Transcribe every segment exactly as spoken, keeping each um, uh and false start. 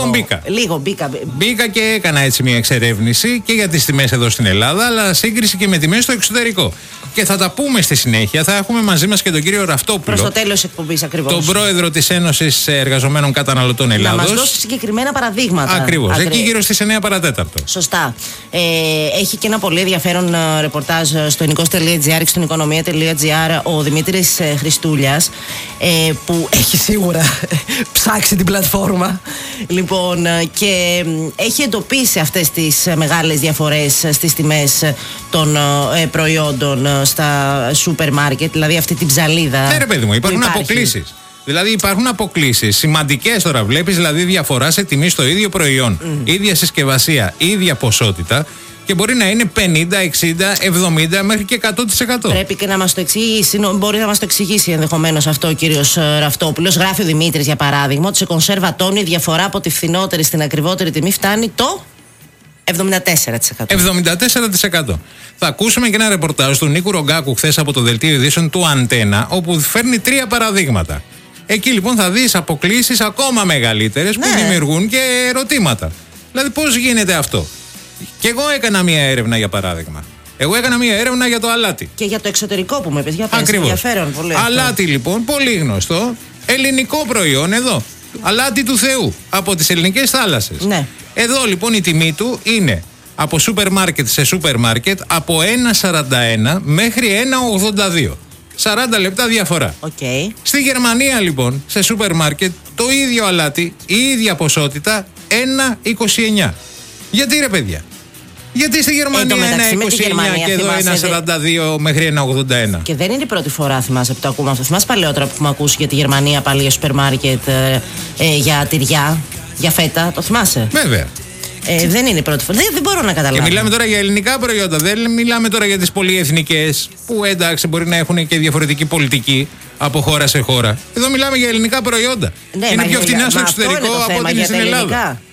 Λοιπόν, μπήκα. Λίγο μπήκα. Μπήκα και έκανα έτσι μια εξερεύνηση και για τις τιμές εδώ στην Ελλάδα, αλλά σύγκριση και με τιμές στο εξωτερικό. Και θα τα πούμε στη συνέχεια. Θα έχουμε μαζί μας και τον κύριο Ραφτόπουλο. Προς το τέλος της εκπομπής, ακριβώς. Τον πρόεδρο της Ένωσης Εργαζομένων Καταναλωτών Ελλάδος. Να μας δώσει συγκεκριμένα παραδείγματα. Ακριβώς. Ακρι... Εκεί γύρω στις εννιά παρατέταρτο. Σωστά. Ε, έχει και ένα πολύ ενδιαφέρον ρεπορτάζ στο νικός τελεία τζι άρ και στον οικονομία τελεία τζι άρ ο Δημήτρης Χριστούλιας, ε, που έχει σίγουρα ψάξει την πλατφόρμα. Λοιπόν, και έχει εντοπίσει αυτές τις μεγάλες διαφορές στις τιμές των ε, προϊόντων στα σούπερ μάρκετ, δηλαδή αυτή την ψαλίδα. Ναι, ρε παιδί μου, υπάρχουν αποκλήσεις. Δηλαδή υπάρχουν αποκλήσεις σημαντικές τώρα. Βλέπεις δηλαδή διαφορά σε τιμή στο ίδιο προϊόν, mm. ίδια συσκευασία, ίδια ποσότητα. Και μπορεί να είναι πενήντα, εξήντα, εβδομήντα μέχρι και εκατό τοις εκατό. Πρέπει και να μας το εξηγήσει, μπορεί να μας το εξηγήσει ενδεχομένως αυτό ο κύριος Ραφτόπουλος. Γράφει ο Δημήτρης για παράδειγμα ότι σε κονσέρβα τόνου η διαφορά από τη φθηνότερη στην ακριβότερη τιμή φτάνει το εβδομήντα τέσσερα τοις εκατό. εβδομήντα τέσσερα τοις εκατό. Θα ακούσουμε και ένα ρεπορτάζ του Νίκου Ρογκάκου χθες από το δελτίο ειδήσεων του Αντένα, όπου φέρνει τρία παραδείγματα. Εκεί λοιπόν θα δεις αποκλήσεις ακόμα μεγαλύτερες, ναι, που δημιουργούν και ερωτήματα. Δηλαδή πώς γίνεται αυτό. Και εγώ έκανα μία έρευνα για παράδειγμα. Εγώ έκανα μία έρευνα για το αλάτι. Και για το εξωτερικό που με είπες, για πες, ενδιαφέρον πολύ. Αλάτι λοιπόν, πολύ γνωστό, ελληνικό προϊόν εδώ. Αλάτι του Θεού, από τις ελληνικές θάλασσες. Ναι. Εδώ λοιπόν η τιμή του είναι από σούπερ μάρκετ σε σούπερ μάρκετ από ένα σαράντα ένα μέχρι ένα ογδόντα δύο. σαράντα λεπτά διαφορά. Okay. Στη Γερμανία λοιπόν, σε σούπερ μάρκετ, το ίδιο αλάτι, η ίδια ποσότητα, ένα είκοσι εννιά. Γιατί ρε παιδιά? Γιατί στη Γερμανία ένα είκοσι εννιά και εδώ ένα σαράντα δύο μέχρι ένα ογδόντα ένα. Και δεν είναι η πρώτη φορά, θυμάσαι, που το ακούμε αυτό. Θυμάσαι παλαιότερα που έχουμε ακούσει για τη Γερμανία πάλι για σούπερ μάρκετ, ε, ε, για τυριά, για φέτα. Το θυμάσαι? Βέβαια. Ε, δεν είναι η πρώτη φορά. Δεν, δεν μπορώ να καταλάβω. Και μιλάμε τώρα για ελληνικά προϊόντα. Δεν μιλάμε τώρα για τις πολυεθνικές που εντάξει μπορεί να έχουν και διαφορετική πολιτική από χώρα σε χώρα. Εδώ μιλάμε για ελληνικά προϊόντα. Ναι, είναι πιο φτηνά στο εξωτερικό εξωτερικό από ό,τι είναι στην Ελλάδα.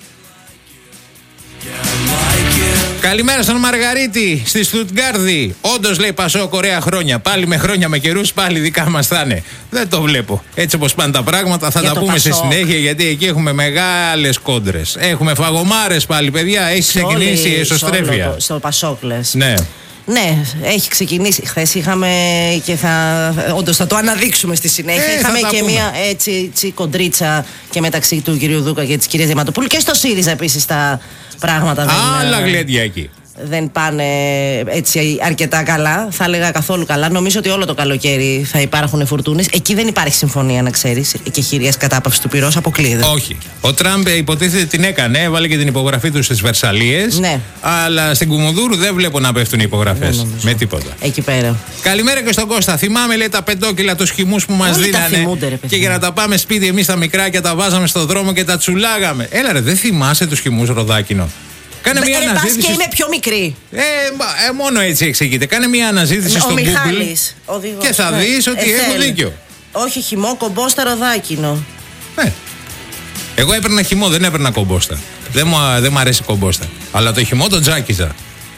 Καλημέρα στον Μαργαρίτη στη Στουτγκάρδη. Όντως λέει Πασόκ, ωραία χρόνια. Πάλι με χρόνια με καιρούς, πάλι δικά μας θα είναι. Δεν το βλέπω. Έτσι όπως πάνε τα πράγματα, θα για τα πούμε Πασόκ στη συνέχεια, γιατί εκεί έχουμε μεγάλες κόντρες. Έχουμε φαγωμάρες πάλι, παιδιά. Έχει ξεκινήσει η εσωστρέφεια. Στο Πασόκ λες. Ναι. Ναι, έχει ξεκινήσει. Χθες είχαμε και θα. Όντως θα το αναδείξουμε στη συνέχεια. Ε, είχαμε και πούμε. μια έτσι, έτσι κοντρίτσα και μεταξύ του κυρίου Δούκα και της κυρίας Διαματοπούλου. Και στο ΣΥΡΙΖΑ επίσης τα πράγματα δεν. Άλλα γλέντια εκεί. Δεν πάνε έτσι αρκετά καλά. Θα έλεγα καθόλου καλά. Νομίζω ότι όλο το καλοκαίρι θα υπάρχουν φουρτούνες. Εκεί δεν υπάρχει συμφωνία, να ξέρεις, και χειρίας κατάπαυση του πυρός. Αποκλείεται. Όχι. Ο Τραμπ υποτίθεται την έκανε, έβαλε και την υπογραφή του στις Βερσαλίες. Ναι. Αλλά στην Κουμουνδούρου δεν βλέπω να πέφτουν οι υπογραφές. Με τίποτα. Εκεί πέρα. Καλημέρα και στον Κώστα. Θυμάμαι, λέει, τα πεντόκιλα, τους χυμούς που μας δίνανε. Θυμούνται, και για να τα πάμε σπίτι, εμείς τα μικράκια τα βάζαμε στο δρόμο και τα τσουλάγαμε. Έλα, ρε, δεν θυμάσαι τους χυμούς, Ροδάκινο? Κάνε μια ε, αναζήτηση. Και είμαι πιο μικρή. Ε, ε, μόνο έτσι εξηγείται. Κάνε μια αναζήτηση ο στο Μιχάλης, Google οδηγός, και θα ναι. δεις ότι Εθέλ. έχω δίκιο. Όχι χυμό, κομπόστα, Ροδάκινο. Ναι. Εγώ έπαιρνα χυμό, δεν έπαιρνα κομπόστα. Δεν μου, δεν μου αρέσει κομπόστα. Αλλά το χυμό το τζάκιζα.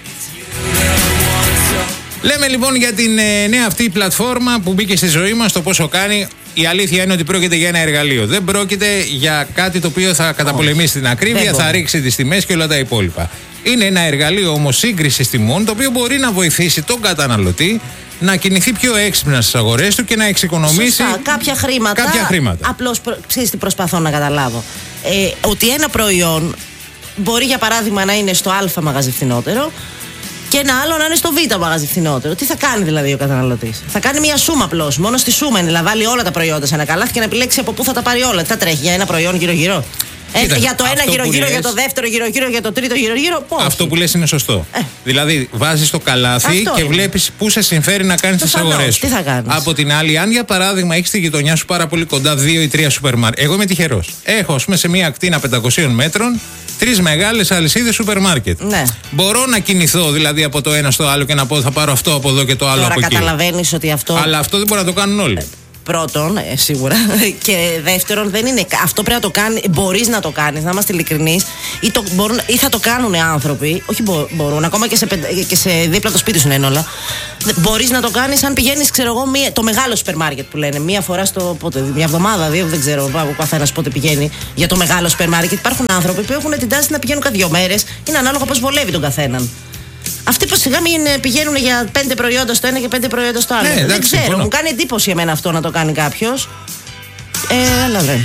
Λέμε λοιπόν για την ε, νέα αυτή πλατφόρμα που μπήκε στη ζωή μας, το πόσο κάνει. Η αλήθεια είναι ότι πρόκειται για ένα εργαλείο. Δεν πρόκειται για κάτι το οποίο θα καταπολεμήσει την ακρίβεια, θα ρίξει τις τιμές και όλα τα υπόλοιπα. Είναι ένα εργαλείο όμως σύγκρισης τιμών, το οποίο μπορεί να βοηθήσει τον καταναλωτή να κινηθεί πιο έξυπνα στις αγορές του και να εξοικονομήσει. Σωστά, κάποια χρήματα. Κάποια χρήματα. Απλώς, ξέρεις τι προσπαθώ να καταλάβω. Ε, ότι ένα προϊόν μπορεί για παράδειγμα να είναι στο Α μαγαζί φθηνότερο και ένα άλλο να είναι στο Β μαγαζί φθηνότερο. Τι θα κάνει δηλαδή ο καταναλωτής? Θα κάνει μια σούμα απλώς. Μόνο στη σούμα είναι να βάλει όλα τα προϊόντα σε ένα καλάθι και να επιλέξει από πού θα τα πάρει όλα. Τι θα τρέχει για ένα προϊόν γύρω-γύρω? Ε, για το ένα γύρω-γύρω, για το δεύτερο γύρω-γύρω, για το τρίτο γύρω-γύρω. Πώς? Αυτό που λες είναι σωστό. Ε. Δηλαδή, βάζεις το καλάθι Αυτό και είναι. βλέπεις πού σε συμφέρει να κάνεις τις αγορές σου. Τι θα κάνεις? Από την άλλη, αν για παράδειγμα έχεις στη γειτονιά σου πάρα πολύ κοντά δύο ή τρία σούπερ μάρκετ. Εγώ είμαι τυχερός. Έχω, ας πούμε, σε μία ακτίνα πεντακοσίων μέτρων τρεις μεγάλες αλυσίδες σούπερ μάρκετ. Ναι. Μπορώ να κινηθώ δηλαδή από το ένα στο άλλο και να πω θα πάρω αυτό από εδώ και το άλλο Τώρα από εκεί. Καταλαβαίνεις ότι αυτό. Αλλά αυτό δεν μπορεί να το κάνουν όλοι. Πρώτον, ε, σίγουρα. Και δεύτερον, δεν είναι. Αυτό πρέπει να το κάνει. Μπορείς να το κάνεις, να είμαστε ειλικρινείς. Ή, το, μπορούν, ή θα το κάνουν άνθρωποι. Όχι μπο, μπορούν, ακόμα και σε, και σε δίπλα το σπίτι σου είναι όλα. Μπορείς να το κάνεις αν πηγαίνεις, ξέρω εγώ, μία, το μεγάλο σούπερ μάρκετ που λένε. Μία φορά στο. Πότε, μια εβδομάδα, δύο, δεν ξέρω. Ο καθένας πότε πηγαίνει για το μεγάλο σούπερ μάρκετ. Υπάρχουν άνθρωποι που έχουν την τάση να πηγαίνουν κάθε δύο μέρες. Είναι ανάλογα πώς βολεύει τον καθέναν. Αυτοί που σιγά μην πηγαίνουν για πέντε προϊόντα στο ένα και πέντε προϊόντα στο άλλο. Ναι, δεν ξέρω, συμφωνώ. Μου κάνει εντύπωση εμένα αυτό να το κάνει κάποιος. Ε, αλλά βρε.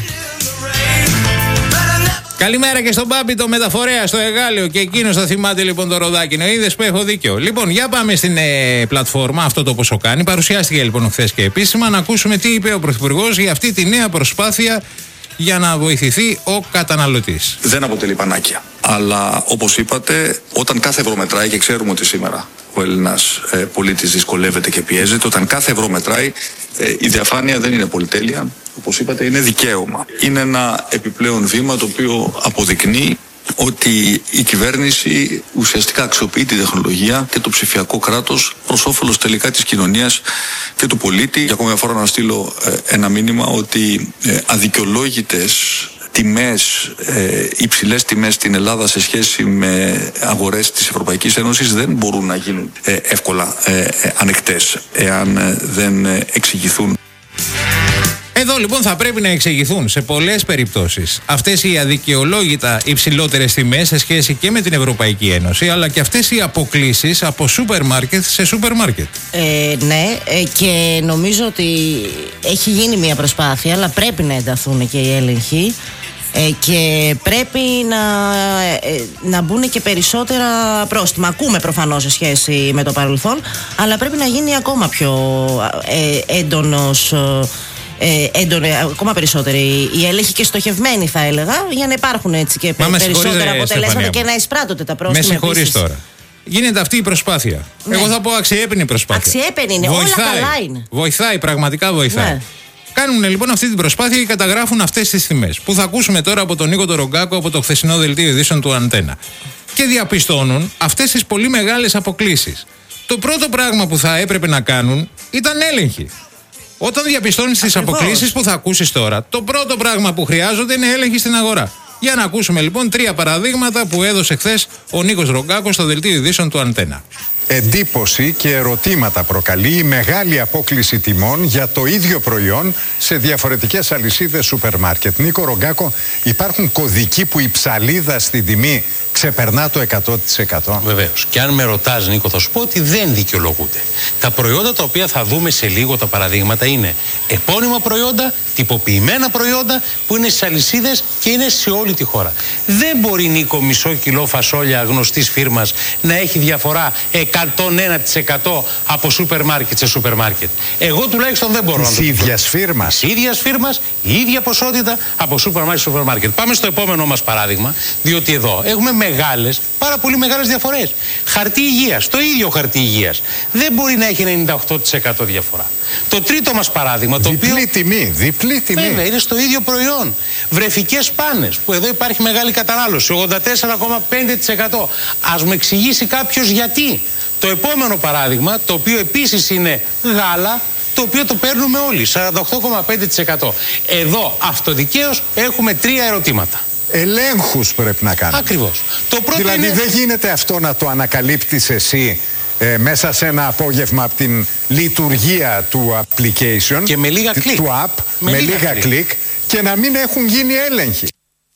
Καλημέρα και στον Μπάμπη, το μεταφορέα στο Εγάλεο, και εκείνο θα θυμάται λοιπόν το Ροδάκινο. Είδες που έχω δίκιο. Λοιπόν, για πάμε στην ε, πλατφόρμα, αυτό το πόσο κάνει. Παρουσιάστηκε λοιπόν χθες και επίσημα, να ακούσουμε τι είπε ο Πρωθυπουργός για αυτή τη νέα προσπάθεια για να βοηθηθεί ο καταναλωτής. Δεν αποτελεί πανάκια. Αλλά όπως είπατε, όταν κάθε ευρώ μετράει, και ξέρουμε ότι σήμερα ο Έλληνας ε, πολίτης δυσκολεύεται και πιέζεται, όταν κάθε ευρώ μετράει, ε, η διαφάνεια δεν είναι πολυτέλεια. Όπως είπατε, είναι δικαίωμα. Είναι ένα επιπλέον βήμα το οποίο αποδεικνύει ότι η κυβέρνηση ουσιαστικά αξιοποιεί τη τεχνολογία και το ψηφιακό κράτος προς όφελος τελικά της κοινωνίας και του πολίτη. Για ακόμα μια φορά να στείλω ε, ένα μήνυμα ότι ε, αδικαιολόγητες τιμές, ε, υψηλές τιμές στην Ελλάδα σε σχέση με αγορές της Ευρωπαϊκής Ένωσης δεν μπορούν να γίνουν ε, εύκολα ε, ε, ανεκτές εάν ε, δεν ε, εξηγηθούν. Εδώ λοιπόν θα πρέπει να εξηγηθούν σε πολλές περιπτώσεις αυτές οι αδικαιολόγητα υψηλότερες τιμές σε σχέση και με την Ευρωπαϊκή Ένωση, αλλά και αυτές οι αποκλίσεις από σούπερ μάρκετ σε σούπερ μάρκετ. Ε, ναι, ε, και νομίζω ότι έχει γίνει μια προσπάθεια, αλλά πρέπει να ενταθούν και οι έλεγχοι. Ε, και πρέπει να, ε, να μπουν και περισσότερα πρόστιμα. Ακούμε προφανώς σε σχέση με το παρελθόν, αλλά πρέπει να γίνει ακόμα πιο ε, έντονος, ε, έντονο, ακόμα περισσότερη η έλεγχη και στοχευμένη, θα έλεγα, για να υπάρχουν έτσι και Μα περισσότερα αποτελέσματα και να εισπράττονται τα πρόστιμα. Με συγχωρείς τώρα. Γίνεται αυτή η προσπάθεια. Ναι. Εγώ θα πω αξιέπαινη προσπάθεια. Αξιέπαινη είναι, βοηθάει, όλα καλά είναι. Βοηθάει, πραγματικά βοηθάει. Ναι. Κάνουν λοιπόν αυτή την προσπάθεια και καταγράφουν αυτές τις τιμές που θα ακούσουμε τώρα από τον Νίκο Ρογκάκο από το χθεσινό δελτίο ειδήσεων του Αντένα. Και διαπιστώνουν αυτές τις πολύ μεγάλες αποκλίσεις. Το πρώτο πράγμα που θα έπρεπε να κάνουν ήταν έλεγχοι. Όταν διαπιστώνεις τις αποκλίσεις που θα ακούσεις τώρα, το πρώτο πράγμα που χρειάζονται είναι έλεγχοι στην αγορά. Για να ακούσουμε λοιπόν τρία παραδείγματα που έδωσε χθες ο Νίκος Ρογκάκος στο δελτίο ειδήσεων του Αντένα. Εντύπωση και ερωτήματα προκαλεί η μεγάλη απόκλιση τιμών για το ίδιο προϊόν σε διαφορετικές αλυσίδες σούπερ μάρκετ. Νίκο Ρογκάκο, υπάρχουν κωδικοί που η ψαλίδα στην τιμή ξεπερνά το εκατό τοις εκατό. Βεβαίως. Και αν με ρωτάς, Νίκο, θα σου πω ότι δεν δικαιολογούνται. Τα προϊόντα τα οποία θα δούμε σε λίγο, τα παραδείγματα, είναι επώνυμα προϊόντα, τυποποιημένα προϊόντα που είναι στις αλυσίδες και είναι σε όλη τη χώρα. Δεν μπορεί, Νίκο, μισό κιλό φασόλια γνωστής φίρμας να έχει διαφορά εκατόν ένα τοις εκατό από σούπερ μάρκετ σε σούπερ μάρκετ. Εγώ τουλάχιστον δεν μπορώ να το πω. Της ίδιας φίρμας. Της ίδιας φίρμας, η ίδια ποσότητα από σούπερ μάρκετ σε σούπερ μάρκετ. Πάμε στο επόμενό μας παράδειγμα, διότι εδώ έχουμε μεγάλες, πάρα πολύ μεγάλες διαφορές. Χαρτί υγείας, το ίδιο χαρτί υγείας. Δεν μπορεί να έχει ενενήντα οκτώ τοις εκατό διαφορά. Το τρίτο μας παράδειγμα, το διπλή οποίο. Τιμή, διπλή τιμή. Βέβαια, είναι στο ίδιο προϊόν. Βρεφικές πάνες, που εδώ υπάρχει μεγάλη κατανάλωση, ογδόντα τέσσερα κόμμα πέντε τοις εκατό. Ας μου εξηγήσει κάποιος γιατί. Το επόμενο παράδειγμα, το οποίο επίσης είναι γάλα, το οποίο το παίρνουμε όλοι, σαράντα οκτώ κόμμα πέντε τοις εκατό. Εδώ αυτοδικαίως έχουμε τρία ερωτήματα. Ελέγχους πρέπει να κάνουμε. Ακριβώς. Το πρώτο δηλαδή είναι... δεν γίνεται αυτό να το ανακαλύπτεις εσύ ε, μέσα σε ένα απόγευμα από την λειτουργία του application και με λίγα κλικ. του app, με, με λίγα, λίγα κλικ. κλικ και να μην έχουν γίνει έλεγχοι.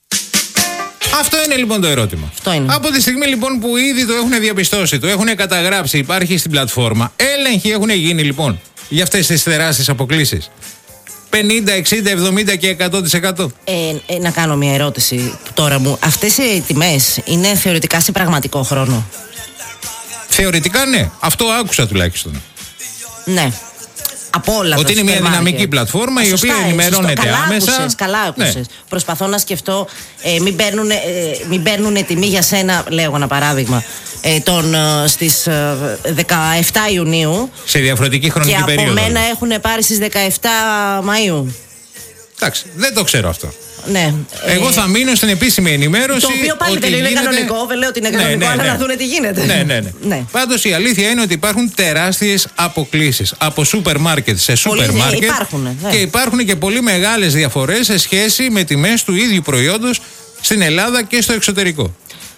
Αυτό είναι λοιπόν το ερώτημα. Αυτό είναι. Από τη στιγμή λοιπόν που ήδη το έχουν διαπιστώσει, το έχουν καταγράψει, υπάρχει στην πλατφόρμα, έλεγχοι έχουν γίνει λοιπόν για αυτές τις τεράστιες αποκλίσεις. πενήντα, εξήντα, εβδομήντα και εκατό τοις εκατό. Ε, ε, να κάνω μια ερώτηση τώρα μου. Αυτές οι τιμές είναι θεωρητικά σε πραγματικό χρόνο? Θεωρητικά ναι. Αυτό άκουσα τουλάχιστον. Ναι. Από όλα ότι είναι μια δυναμική πλατφόρμα η οποία ενημερώνεται καλά άμεσα. Άκουσες, καλά άκουσες. Ναι. Προσπαθώ να σκεφτώ ε, μην παίρνουν ε, μην παίρνουν τιμή για σένα, λέω ένα παράδειγμα, ε, τον, ε, στις ε, δεκαεφτά Ιουνίου σε διαφορετική χρονική και περίοδο. Και από μένα έχουν πάρει στις δεκαεφτά Μαΐου. Εντάξει, δεν το ξέρω αυτό. Ναι. Εγώ θα μείνω στην επίσημη ενημέρωση. Το οποίο πάλι δεν είναι γίνεται... κανονικό, δεν λέω ότι είναι κανονικό, ναι, ναι, ναι. αλλά να δούνε τι γίνεται. Ναι, ναι, ναι. ναι. Πάντως η αλήθεια είναι ότι υπάρχουν τεράστιες αποκλίσεις από σούπερ μάρκετ σε σούπερ μάρκετ. Υπάρχουν, ναι. Και υπάρχουν και πολύ μεγάλες διαφορές σε σχέση με τιμές του ίδιου προϊόντος στην Ελλάδα και στο εξωτερικό.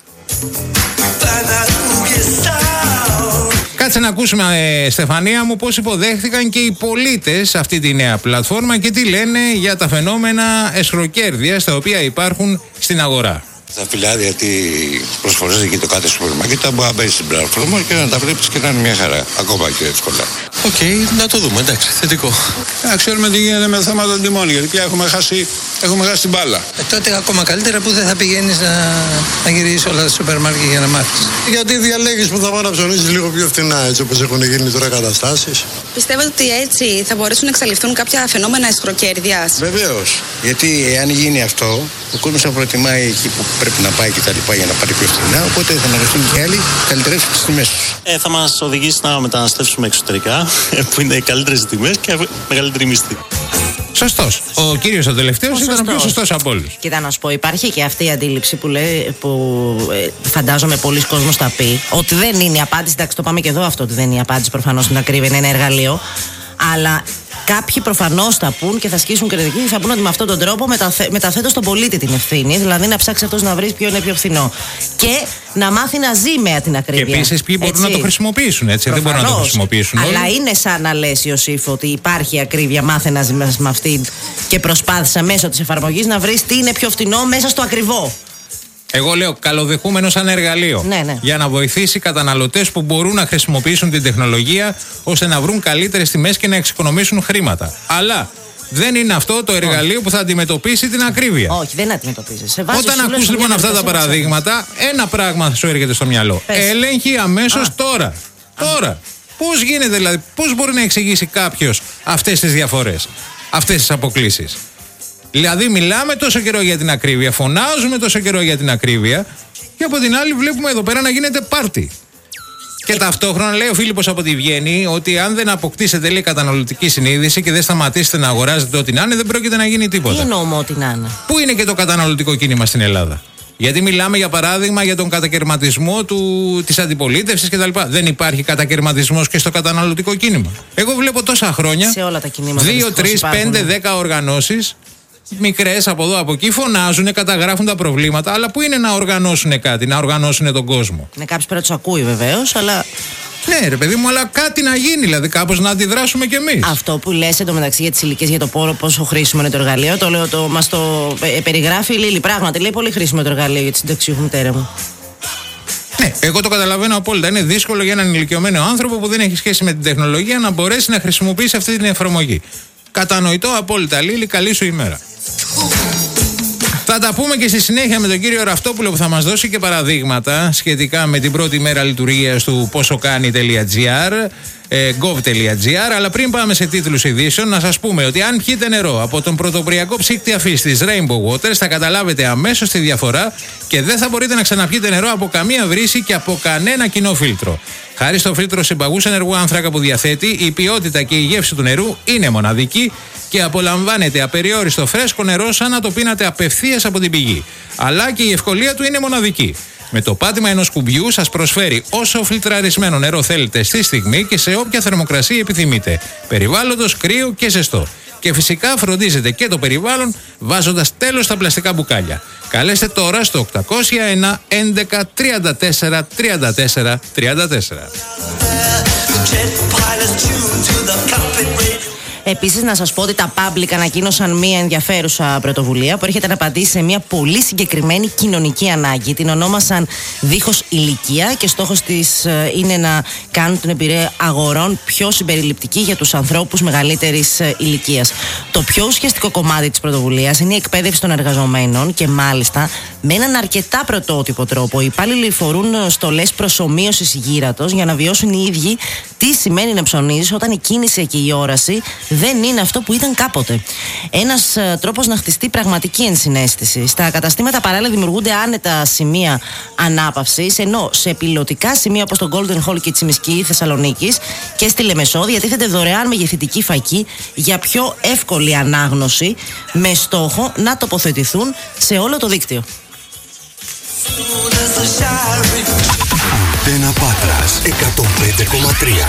Κάτσε να ακούσουμε, ε, Στεφανία μου, πώς υποδέχθηκαν και οι πολίτες σε αυτή τη νέα πλατφόρμα και τι λένε για τα φαινόμενα εσχροκέρδειας τα οποία υπάρχουν στην αγορά. Τα φυλάδια, γιατί προσφορές εκεί το κάθε σούπερ μάρκετ, μπορεί να μπαίνει στην πλατφόρμα και να τα βλέπεις και να είναι μια χαρά, ακόμα και εύκολα. Οκ, okay, να το δούμε, εντάξει, θετικό. Να ξέρουμε τι γίνεται με θέματα των τιμών, γιατί πια έχουμε χάσει, έχουμε χάσει την μπάλα. Ε, τότε ακόμα καλύτερα που δεν θα πηγαίνεις να, να γυρίσεις όλα τα σούπερ μάρκετ για να μάθεις. Γιατί διαλέγεις που θα πάω να ψωνίσεις λίγο πιο φθηνά, έτσι όπως έχουν γίνει τώρα καταστάσεις. Πιστεύετε ότι έτσι θα μπορέσουν να εξαλειφθούν κάποια φαινόμενα εσχροκέρδειας? Βεβαίως. Γιατί εάν γίνει αυτό, ο κόσμος θα προτιμάει εκεί που πρέπει να πάει και τα λοιπά για να πάρει πιο φθηνά, οπότε θα αναγκαστούν και άλλοι καλυτερεύσουν τις τιμές τους. Ε, θα μας οδηγήσει να μεταναστεύσουμε εξωτερικά, που είναι καλύτερες τιμές και μεγαλύτερη μισθή. Σωστός. Ο κύριος ο τελευταίος ο ήταν ο πιο σωστός από όλους. Κοίτα να σου πω, υπάρχει και αυτή η αντίληψη που, λέει, που ε, φαντάζομαι πολλοί κόσμος θα πει ότι δεν είναι η απάντηση. Εντάξει, το πάμε και εδώ αυτό, ότι δεν είναι η απάντηση προφανώς στην ακρίβεια, είναι ένα εργαλείο. Αλλά κάποιοι προφανώς θα πούν και θα σκίσουν κριτική και θα πούν ότι με αυτόν τον τρόπο μεταθε... μεταθέτω στον πολίτη την ευθύνη. Δηλαδή να ψάξει αυτός να βρει ποιο είναι πιο φθηνό. Και να μάθει να ζει με την ακρίβεια. Και επίσης ποιοι μπορούν έτσι να το χρησιμοποιήσουν, έτσι. Προφανώς, δεν μπορούν να το χρησιμοποιήσουν. Αλλά όλοι. Είναι σαν να λες, Ιωσήφ, ότι υπάρχει ακρίβεια, μάθε να ζει με αυτήν και προσπάθησα μέσω της εφαρμογής να βρει τι είναι πιο φθηνό μέσα στο ακριβό. Εγώ λέω καλοδεχούμενο σαν εργαλείο. Ναι, ναι. Για να βοηθήσει καταναλωτές που μπορούν να χρησιμοποιήσουν την τεχνολογία ώστε να βρουν καλύτερες τιμές και να εξοικονομήσουν χρήματα. Αλλά δεν είναι αυτό το εργαλείο Όχι. που θα αντιμετωπίσει την ακρίβεια. Όχι, δεν αντιμετωπίζει. Όταν ακούς λοιπόν αυτά τα παραδείγματα, ένα πράγμα σου έρχεται στο μυαλό. Πες. Έλεγχη αμέσως Α. τώρα. Α. Τώρα. Πώς γίνεται δηλαδή, πώς μπορεί να εξηγήσει κάποιος αυτές τις διαφορές, αυτές τις αποκλίσεις? Δηλαδή μιλάμε τόσο καιρό για την ακρίβεια, φωνάζουμε τόσο καιρό για την ακρίβεια και από την άλλη βλέπουμε εδώ πέρα να γίνεται πάρτι. Και ταυτόχρονα λέει ο Φίλιππος από τη Βιέννη ότι αν δεν αποκτήσετε, λέει, καταναλωτική συνείδηση και δεν σταματήσετε να αγοράζετε ό,τι να είναι, δεν πρόκειται να γίνει τίποτα. Τι εννοούμε ό,τι να είναι? Πού είναι και το καταναλωτικό κίνημα στην Ελλάδα? Γιατί μιλάμε για παράδειγμα για τον κατακαιρματισμό του, της αντιπολίτευσης κτλ. Δεν υπάρχει κατακαιρματισμός και στο καταναλωτικό κίνημα. Εγώ βλέπω τόσα χρόνια σε όλα τα κινήματα δύο, τρεις, πέντε, δέκα οργανώσεις μικρές από εδώ από εκεί φωνάζουν, καταγράφουν τα προβλήματα, αλλά πού είναι να οργανώσουν κάτι, να οργανώσουν τον κόσμο? Ναι, κάποιος πρέπει να τους ακούει βεβαίως, αλλά. Ναι, ρε παιδί μου, αλλά κάτι να γίνει, δηλαδή κάπως να αντιδράσουμε κι εμείς. Αυτό που λες εντωμεταξύ για τις ηλικίες, για το πόρο, πόσο χρήσιμο είναι το εργαλείο, το λέω, το, μας το ε, περιγράφει η Λίλη. Πράγματι, λέει πολύ χρήσιμο το εργαλείο για τη συνταξιούχου μητέρα μου. Ναι, εγώ το καταλαβαίνω απόλυτα. Είναι δύσκολο για έναν ηλικιωμένο άνθρωπο που δεν έχει σχέση με την τεχνολογία να μπορέσει να χρησιμοποιήσει αυτή την εφαρμογή. Κατανοητό απόλυτα, Λίλη, καλή σου ημέρα. Θα τα πούμε και στη συνέχεια με τον κύριο Ραυτόπουλο που θα μας δώσει και παραδείγματα σχετικά με την πρώτη μέρα λειτουργίας του ποσοκάνει.gr, ε, gov.gr. Αλλά πριν πάμε σε τίτλους ειδήσεων, να σας πούμε ότι αν πιείτε νερό από τον πρωτοποριακό ψύκτη αφής της Rainbow Waters, θα καταλάβετε αμέσως τη διαφορά και δεν θα μπορείτε να ξαναπιείτε νερό από καμία βρύση και από κανένα κοινό φίλτρο. Χάρη στο φίλτρο συμπαγούς ενεργού άνθρακα που διαθέτει, η ποιότητα και η γεύση του νερού είναι μοναδική και απολαμβάνετε απεριόριστο φρέσκο νερό σαν να το πίνατε απευθείας από την πηγή. Αλλά και η ευκολία του είναι μοναδική. Με το πάτημα ενός κουμπιού σας προσφέρει όσο φιλτραρισμένο νερό θέλετε στη στιγμή και σε όποια θερμοκρασία επιθυμείτε. Περιβάλλοντος, κρύο και ζεστό. Και φυσικά φροντίζετε και το περιβάλλον βάζοντας τέλος στα πλαστικά μπουκάλια. Καλέστε τώρα στο οκτακόσια ένα έντεκα τριάντα τέσσερα τριάντα τέσσερα τριάντα τέσσερα. Επίσης, να σας πω ότι τα Public ανακοίνωσαν μια ενδιαφέρουσα πρωτοβουλία που έρχεται να απαντήσει σε μια πολύ συγκεκριμένη κοινωνική ανάγκη. Την ονόμασαν Δίχως Ηλικία και στόχος της είναι να κάνουν την εμπειρία αγορών πιο συμπεριληπτική για τους ανθρώπους μεγαλύτερης ηλικίας. Το πιο ουσιαστικό κομμάτι της πρωτοβουλίας είναι η εκπαίδευση των εργαζομένων και μάλιστα με έναν αρκετά πρωτότυπο τρόπο. Οι υπάλληλοι φορούν στολές προσομοίωσης γύρατος για να βιώσουν οι ίδιοι τι σημαίνει να ψωνίζεις όταν η κίνηση και η όραση δεν είναι αυτό που ήταν κάποτε. Ένας ε, τρόπος να χτιστεί πραγματική ενσυναίσθηση. Στα καταστήματα παράλληλα δημιουργούνται άνετα σημεία ανάπαυσης, ενώ σε πιλωτικά σημεία όπως το Golden Hall και η Τσιμισκή Θεσσαλονίκης και στη Λεμεσό διατίθεται δωρεάν μεγεθυντική φακή για πιο εύκολη ανάγνωση, με στόχο να τοποθετηθούν σε όλο το δίκτυο. Αντένα Πάτρας εκατόν πέντε κόμμα τρία.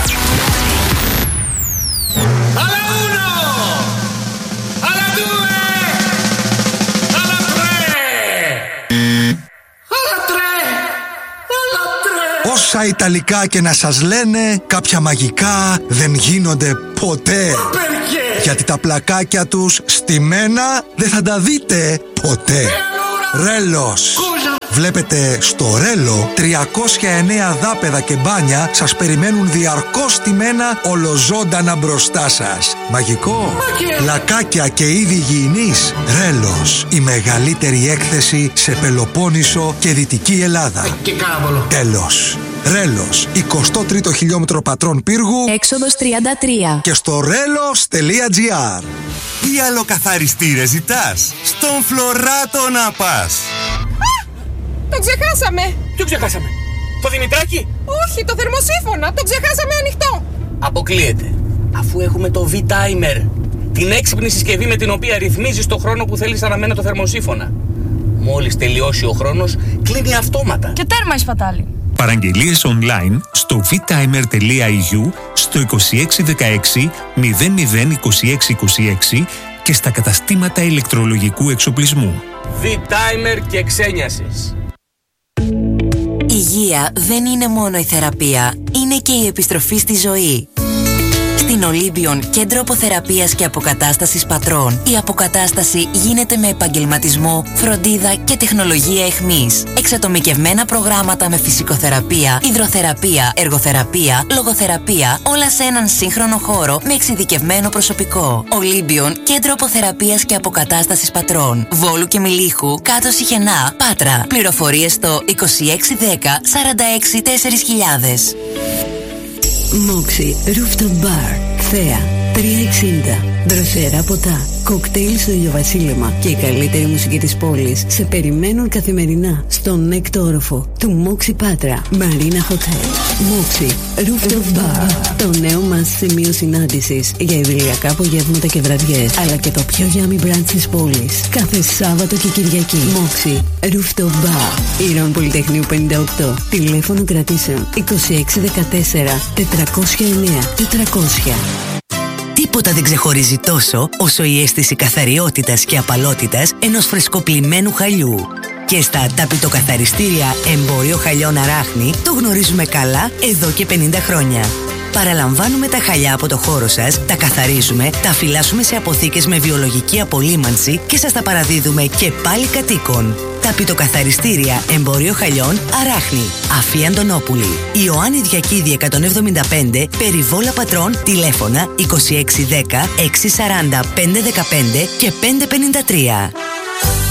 Όσα Ιταλικά και να σας λένε, κάποια μαγικά δεν γίνονται ποτέ. Γιατί τα πλακάκια τους στημένα δεν θα τα δείτε ποτέ. Ρέλος. Βλέπετε, στο Ρέλο τριακόσια εννέα δάπεδα και μπάνια σας περιμένουν διαρκώς στημένα ολοζώντανα μπροστά σας. Μαγικό. Πλακάκια και είδη υγιεινής. Ρέλος. Η μεγαλύτερη έκθεση σε Πελοπόννησο και Δυτική Ελλάδα. Και κάβολο. Τέλος. Ρέλος, εικοστό τρίτο χιλιόμετρο Πατρών Πύργου, έξοδος τριάντα τρία. Και στο ρέλος τελεία τζι άρ. Τι άλλο καθαριστήρε ζητάς? Στον Φλωράτο να πας. Το ξεχάσαμε! Ποιο ξεχάσαμε? Το Δημητράκι? Όχι, το θερμοσύφωνα! Το ξεχάσαμε ανοιχτό! Αποκλείεται. Αφού έχουμε το V-Timer, την έξυπνη συσκευή με την οποία ρυθμίζεις το χρόνο που θέλεις αναμένο το θερμοσύφωνα. Μόλις τελειώσει ο χρόνος, κλείνει αυτόματα. Και τέρμα η σπατάλη. Παραγγελίες online στο βιτάιμερ τελεία ι γιου, στο είκοσι έξι δεκαέξι μηδέν μηδέν είκοσι έξι είκοσι έξι και στα καταστήματα ηλεκτρολογικού εξοπλισμού. V-Timer και ξένιασες. Υγεία δεν είναι μόνο η θεραπεία, είναι και η επιστροφή στη ζωή. Στην Ολύμπιον, κέντρο αποθεραπείας και αποκατάστασης πατρών, η αποκατάσταση γίνεται με επαγγελματισμό, φροντίδα και τεχνολογία εχμής. Εξατομικευμένα προγράμματα με φυσικοθεραπεία, υδροθεραπεία, εργοθεραπεία, λογοθεραπεία, όλα σε έναν σύγχρονο χώρο με εξειδικευμένο προσωπικό. Ολύμπιον, κέντρο αποθεραπείας και αποκατάστασης πατρών, Βόλου και Μιλίχου, κάτω Σιχενά, Πάτρα. Πληροφορίες στο είκοσι έξι δέκα σαράντα έξι τέσσερις χιλιάδες. Μόξι Rooftop Bar, Θέα, τριακόσια εξήντα. Δροσερά ποτά, κοκτέιλ στο ηλιοβασίλεμα και η καλύτερη μουσική της πόλης σε περιμένουν καθημερινά στον έκτο όροφο του Μόξι Πάτρα Marina Hotel. Μόξι Rooftop Bar, το νέο μας σημείο συνάντησης για ιδηλιακά απογεύματα και βραδιές, αλλά και το πιο yummy brunch της πόλης κάθε Σάββατο και Κυριακή. Μόξι Rooftop Bar, Ήρων Πολυτεχνείου πενήντα οκτώ. Τηλέφωνο κρατήσεων είκοσι έξι δεκατέσσερα τετρακόσια εννέα τετρακόσια. Τίποτα δεν ξεχωρίζει τόσο όσο η αίσθηση καθαριότητας και απαλότητας ενός φρεσκοπλημμένου χαλιού. Και στα ταπητοκαθαριστήρια Εμπόριο Χαλιών Αράχνη το γνωρίζουμε καλά εδώ και πενήντα χρόνια. Παραλαμβάνουμε τα χαλιά από το χώρο σας, τα καθαρίζουμε, τα φυλάσσουμε σε αποθήκες με βιολογική απολύμανση και σας τα παραδίδουμε και πάλι κατοίκων. Ταπητοκαθαριστήρια Εμπόριο Χαλιών Αράχνη, Αφή Αντωνόπουλη, Ιωάννη Διακίδη εκατόν εβδομήντα πέντε, Περιβόλα Πατρών, τηλέφωνα είκοσι έξι δέκα έξι σαράντα πέντε δεκαπέντε και πέντε πενήντα τρία.